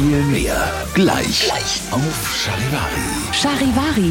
viel mehr. Gleich. Auf Charivari. Charivari.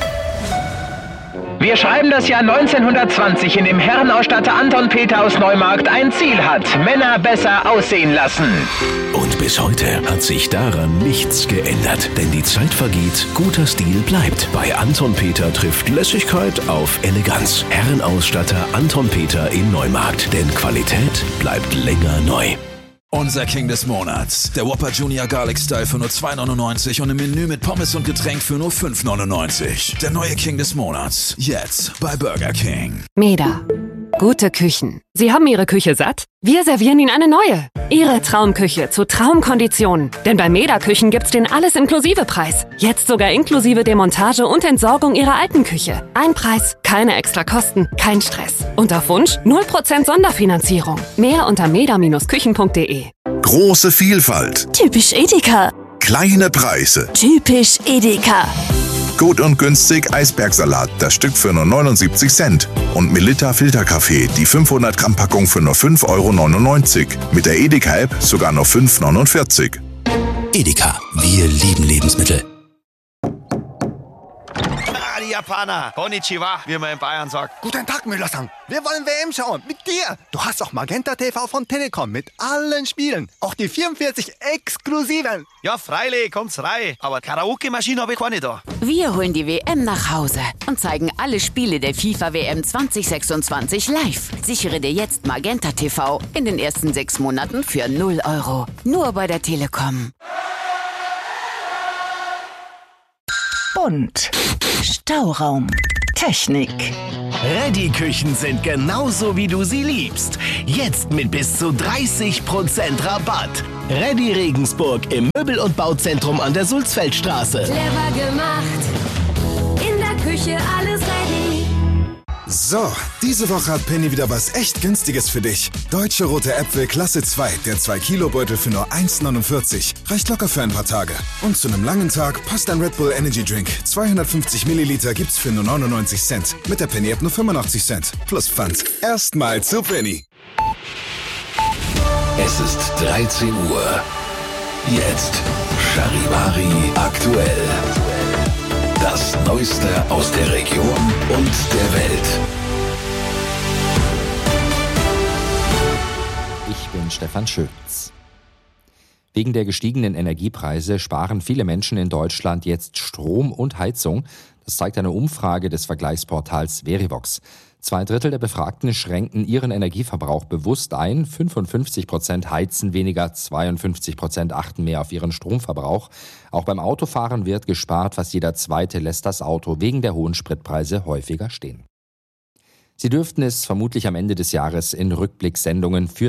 Wir schreiben das Jahr 1920, in dem Herrenausstatter Anton Peter aus Neumarkt ein Ziel hat: Männer besser aussehen lassen. Und bis heute hat sich daran nichts geändert. Denn die Zeit vergeht, guter Stil bleibt. Bei Anton Peter trifft Lässigkeit auf Eleganz. Herrenausstatter Anton Peter in Neumarkt. Denn Qualität bleibt länger neu. Unser King des Monats. Der Whopper Junior Garlic Style für nur 2,99 und im Menü mit Pommes und Getränk für nur 5,99. Der neue King des Monats. Jetzt bei Burger King. Meda. Gute Küchen. Sie haben Ihre Küche satt? Wir servieren Ihnen eine neue. Ihre Traumküche zu Traumkonditionen. Denn bei Meda Küchen gibt's den Alles-Inklusive-Preis. Jetzt sogar inklusive Demontage und Entsorgung Ihrer alten Küche. Ein Preis, keine extra Kosten, kein Stress. Und auf Wunsch 0% Sonderfinanzierung. Mehr unter meda-küchen.de. Große Vielfalt. Typisch Edeka. Kleine Preise. Typisch Edeka. Gut und günstig Eisbergsalat, das Stück für nur 79 Cent. Und Melitta Filterkaffee, die 500 Gramm Packung für nur 5,99 €. Mit der Edeka-App sogar nur 5,49 €. Edeka, wir lieben Lebensmittel. Die Japaner. Konnichiwa, wie man in Bayern sagt. Guten Tag, Müller-san. Wir wollen WM schauen. Mit dir. Du hast auch Magenta TV von Telekom mit allen Spielen. Auch die 44 exklusiven. Ja, freilich, kommt's rein. Aber Karaoke-Maschine habe ich keine da. Wir holen die WM nach Hause und zeigen alle Spiele der FIFA-WM 2026 live. Sichere dir jetzt Magenta TV in den ersten 6 Monaten für 0 €. Nur bei der Telekom. Bunt. Stauraum. Technik. Ready-Küchen sind genauso, wie du sie liebst. Jetzt mit bis zu 30% Rabatt. Ready Regensburg im Möbel- und Bauzentrum an der Sulzfeldstraße. Clever gemacht. In der Küche alles ready. So, diese Woche hat Penny wieder was echt Günstiges für dich. Deutsche rote Äpfel Klasse 2, der 2-Kilo-Beutel für nur 1,49. Reicht locker für ein paar Tage. Und zu einem langen Tag passt ein Red Bull Energy Drink. 250 Milliliter gibt's für nur 99 Cent. Mit der Penny-App nur 85 Cent. Plus Pfand. Erstmal zu Penny. Es ist 13 Uhr. Jetzt Charivari aktuell. Das Neueste aus der Region und der Welt. Ich bin Stefan Schötz. Wegen der gestiegenen Energiepreise sparen viele Menschen in Deutschland jetzt Strom und Heizung. Das zeigt eine Umfrage des Vergleichsportals Verivox. 2/3 der Befragten schränken ihren Energieverbrauch bewusst ein. 55% heizen weniger, 52% achten mehr auf ihren Stromverbrauch. Auch beim Autofahren wird gespart, fast jeder Zweite lässt das Auto wegen der hohen Spritpreise häufiger stehen. Sie dürften es vermutlich am Ende des Jahres in Rückblicksendungen für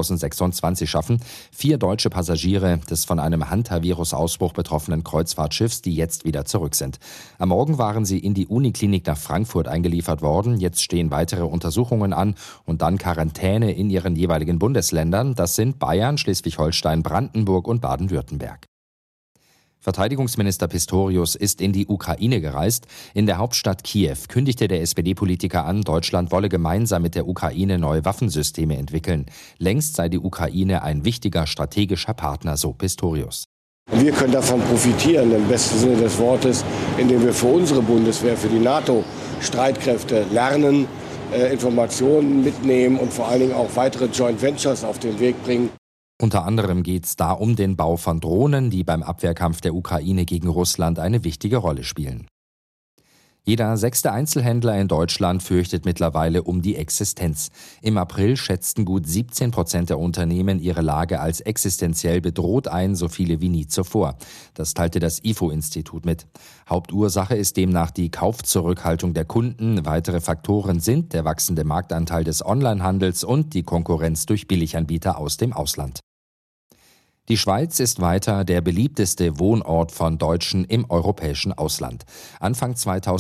2026 schaffen. 4 deutsche Passagiere des von einem Hantavirus-Ausbruch betroffenen Kreuzfahrtschiffs, die jetzt wieder zurück sind. Am Morgen waren sie in die Uniklinik nach Frankfurt eingeliefert worden. Jetzt stehen weitere Untersuchungen an und dann Quarantäne in ihren jeweiligen Bundesländern. Das sind Bayern, Schleswig-Holstein, Brandenburg und Baden-Württemberg. Verteidigungsminister Pistorius ist in die Ukraine gereist. In der Hauptstadt Kiew kündigte der SPD-Politiker an, Deutschland wolle gemeinsam mit der Ukraine neue Waffensysteme entwickeln. Längst sei die Ukraine ein wichtiger strategischer Partner, so Pistorius. Wir können davon profitieren, im besten Sinne des Wortes, indem wir für unsere Bundeswehr, für die NATO-Streitkräfte lernen, Informationen mitnehmen und vor allen Dingen auch weitere Joint Ventures auf den Weg bringen. Unter anderem geht es da um den Bau von Drohnen, die beim Abwehrkampf der Ukraine gegen Russland eine wichtige Rolle spielen. Jeder 6. Einzelhändler in Deutschland fürchtet mittlerweile um die Existenz. Im April schätzten gut 17% der Unternehmen ihre Lage als existenziell bedroht ein, so viele wie nie zuvor. Das teilte das IFO-Institut mit. Hauptursache ist demnach die Kaufzurückhaltung der Kunden. Weitere Faktoren sind der wachsende Marktanteil des Onlinehandels und die Konkurrenz durch Billiganbieter aus dem Ausland. Die Schweiz ist weiter der beliebteste Wohnort von Deutschen im europäischen Ausland. Anfang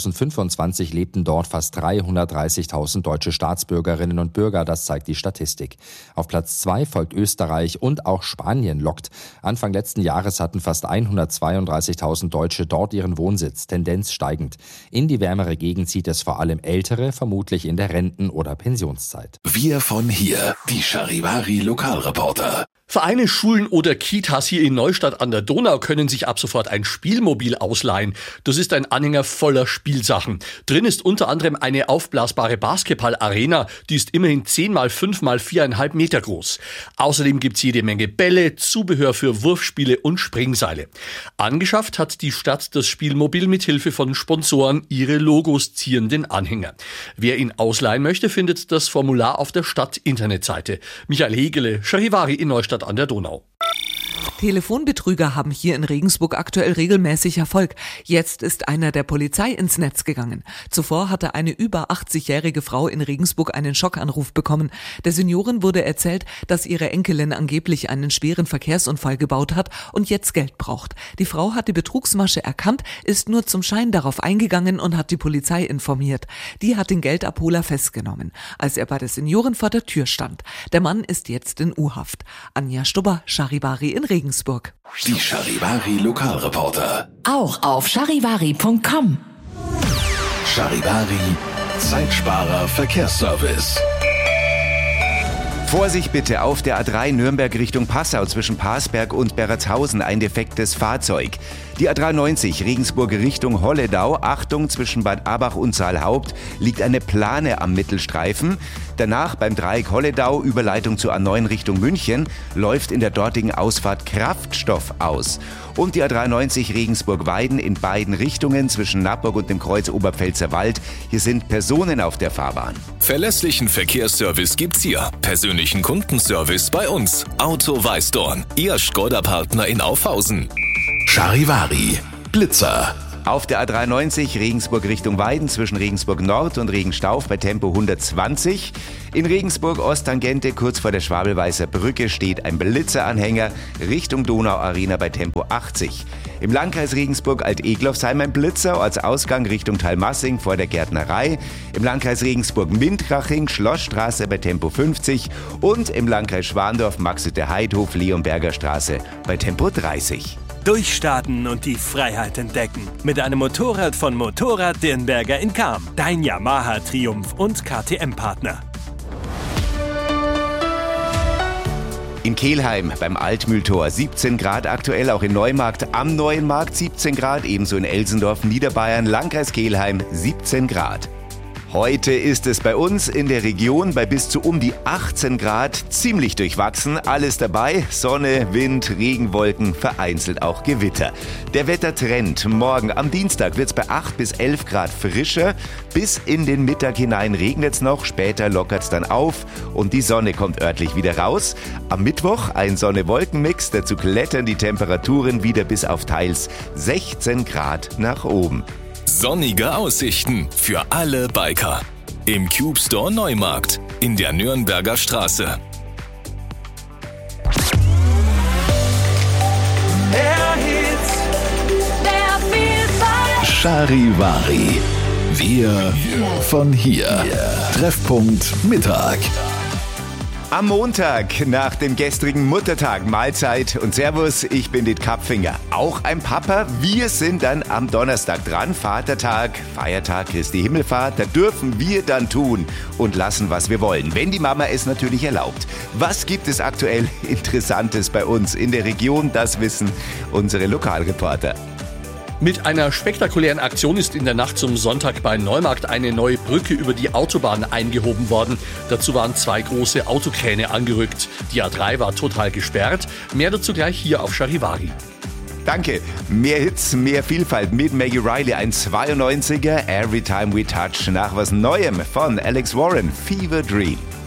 2025 lebten dort fast 330.000 deutsche Staatsbürgerinnen und Bürger, das zeigt die Statistik. Auf Platz 2 folgt Österreich und auch Spanien lockt. Anfang letzten Jahres hatten fast 132.000 Deutsche dort ihren Wohnsitz, Tendenz steigend. In die wärmere Gegend zieht es vor allem Ältere, vermutlich in der Renten- oder Pensionszeit. Wir von hier, die Charivari Lokalreporter. Vereine, Schulen oder Kitas hier in Neustadt an der Donau können sich ab sofort ein Spielmobil ausleihen. Das ist ein Anhänger voller Spielsachen. Drin ist unter anderem eine aufblasbare Basketball-Arena, die ist immerhin 10 x 5 x 4,5 Meter groß. Außerdem gibt's jede Menge Bälle, Zubehör für Wurfspiele und Springseile. Angeschafft hat die Stadt das Spielmobil mit Hilfe von Sponsoren ihre Logos ziehenden Anhänger. Wer ihn ausleihen möchte, findet das Formular auf der Stadt-Internetseite. Michael Hegele, Charivari in Neustadt an der Donau. Telefonbetrüger haben hier in Regensburg aktuell regelmäßig Erfolg. Jetzt ist einer der Polizei ins Netz gegangen. Zuvor hatte eine über 80-jährige Frau in Regensburg einen Schockanruf bekommen. Der Seniorin wurde erzählt, dass ihre Enkelin angeblich einen schweren Verkehrsunfall gebaut hat und jetzt Geld braucht. Die Frau hat die Betrugsmasche erkannt, ist nur zum Schein darauf eingegangen und hat die Polizei informiert. Die hat den Geldabholer festgenommen, als er bei der Seniorin vor der Tür stand. Der Mann ist jetzt in U-Haft. Anja Stubber, Charivari in Regensburg. Die Charivari Lokalreporter. Auch auf charivari.com. Charivari Zeitsparer Verkehrsservice. Vorsicht bitte auf der A3 Nürnberg Richtung Passau zwischen Parsberg und Berratshausen ein defektes Fahrzeug. Die A93 Regensburg Richtung Holledau, Achtung, zwischen Bad Abach und Saalhaupt liegt eine Plane am Mittelstreifen. Danach beim Dreieck Holledau, Überleitung zur A9 Richtung München, läuft in der dortigen Ausfahrt Kraftstoff aus. Und die A93 Regensburg-Weiden in beiden Richtungen zwischen Nappburg und dem Kreuz Oberpfälzer Wald. Hier sind Personen auf der Fahrbahn. Verlässlichen Verkehrsservice gibt's hier. Persönlichen Kundenservice bei uns. Auto Weißdorn, Ihr Škoda-Partner in Aufhausen. Charivari Blitzer. Auf der A93 Regensburg Richtung Weiden zwischen Regensburg Nord und Regenstauf bei Tempo 120. In Regensburg Osttangente kurz vor der Schwabelweißer Brücke steht ein Blitzeranhänger Richtung Donauarena bei Tempo 80. Im Landkreis Regensburg Alt-Eglofsheim ein Blitzer als Ausgang Richtung Talmassing vor der Gärtnerei. Im Landkreis Regensburg-Mintraching Schlossstraße bei Tempo 50 und im Landkreis Schwandorf Maxete-Heidhof Leonberger Straße bei Tempo 30. Durchstarten und die Freiheit entdecken. Mit einem Motorrad von Motorrad Dirnberger in Cham. Dein Yamaha Triumph und KTM-Partner. In Kelheim beim Altmühltor 17 Grad aktuell, auch in Neumarkt am Neuen Markt 17 Grad, ebenso in Elsendorf, Niederbayern, Landkreis Kelheim 17 Grad. Heute ist es bei uns in der Region bei bis zu um die 18 Grad ziemlich durchwachsen. Alles dabei, Sonne, Wind, Regenwolken, vereinzelt auch Gewitter. Der Wettertrend: morgen am Dienstag wird es bei 8 bis 11 Grad frischer. Bis in den Mittag hinein regnet es noch, später lockert es dann auf und die Sonne kommt örtlich wieder raus. Am Mittwoch ein Sonne-Wolken-Mix, dazu klettern die Temperaturen wieder bis auf teils 16 Grad nach oben. Sonnige Aussichten für alle Biker. Im Cube Store Neumarkt in der Nürnberger Straße. Charivari. Wir von hier. Treffpunkt Mittag. Am Montag nach dem gestrigen Muttertag Mahlzeit und Servus, ich bin Dit Kapfinger. Auch ein Papa, wir sind dann am Donnerstag dran, Vatertag, Feiertag Christi Himmelfahrt, da dürfen wir dann tun und lassen, was wir wollen, wenn die Mama es natürlich erlaubt. Was gibt es aktuell Interessantes bei uns in der Region, das wissen unsere Lokalreporter. Mit einer spektakulären Aktion ist in der Nacht zum Sonntag bei Neumarkt eine neue Brücke über die Autobahn eingehoben worden. Dazu waren 2 große Autokräne angerückt. Die A3 war total gesperrt. Mehr dazu gleich hier auf Charivari. Danke. Mehr Hits, mehr Vielfalt mit Maggie Riley, ein 92er, Every Time We Touch, nach was Neuem von Alex Warren, Fever Dream.